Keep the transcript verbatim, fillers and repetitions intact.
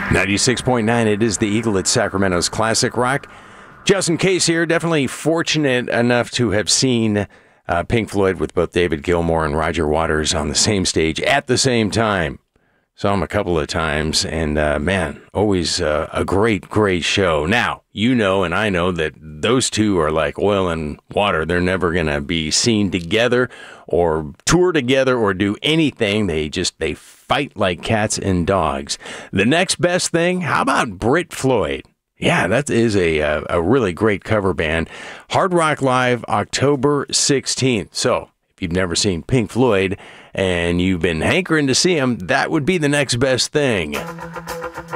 ninety-six point nine, it is the Eagle at Sacramento's Classic Rock. Justin Case here, definitely fortunate enough to have seen uh, Pink Floyd with both David Gilmour and Roger Waters on the same stage at the same time. Saw him a couple of times, and uh, man, always uh, a great, great show. Now, you know and I know that those two are like oil and water. They're never going to be seen together or tour together or do anything. They just, they fight like cats and dogs. The next best thing, how about Brit Floyd? Yeah, that is a, a, a really great cover band. Hard Rock Live, October sixteenth. So, if you've never seen Pink Floyd and you've been hankering to see them, that would be the next best thing.